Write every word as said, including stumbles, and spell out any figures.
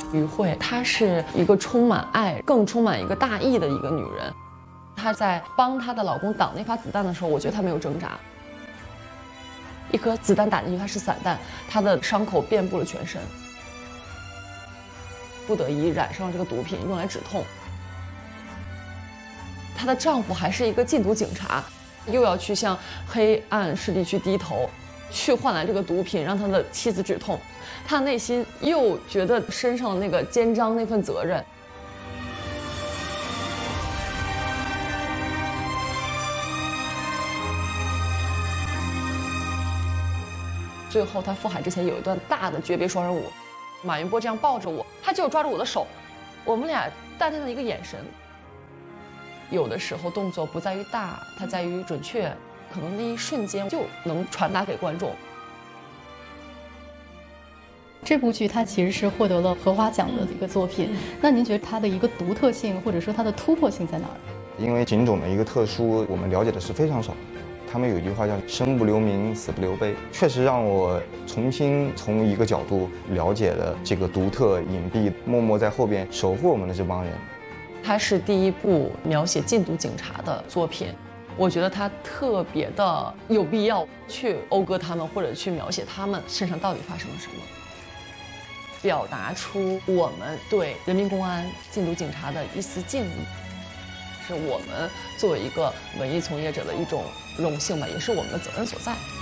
于慧，她是一个充满爱、更充满一个大义的一个女人。她在帮她的老公挡那发子弹的时候，我觉得她没有挣扎。一颗子弹打进去，它是散弹，她的伤口遍布了全身，不得已染上了这个毒品，用来止痛。她的丈夫还是一个禁毒警察，又要去向黑暗势力去低头，去换来这个毒品，让他的妻子止痛。他的内心又觉得身上的那个肩章那份责任。最后他赴海之前有一段大的诀别双人舞，马云波这样抱着我，他就抓住我的手，我们俩淡淡的一个眼神。有的时候动作不在于大，它在于准确，可能那一瞬间就能传达给观众。 这部剧它其实是获得了荷花奖的一个作品，那您觉得它的一个独特性或者说它的突破性在哪儿？ 因为警种的一个特殊，我们了解的是非常少。他们有一句话叫“生不留名，死不留碑”，确实让我重新从一个角度了解了这个独特、隐蔽、默默在后边守护我们的这帮人。 它是第一部描写禁毒警察的作品，我觉得它特别的有必要去讴歌他们，或者去描写他们身上到底发生了什么，表达出我们对人民公安、禁毒警察的一丝敬意，是我们作为一个文艺从业者的一种荣幸吧，也是我们的责任所在。